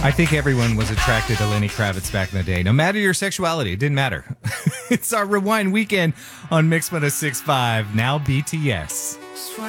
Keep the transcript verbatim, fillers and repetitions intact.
I think everyone was attracted to Lenny Kravitz back in the day. No matter your sexuality, it didn't matter. It's our Rewind Weekend on Mix one oh six point five. Now B T S.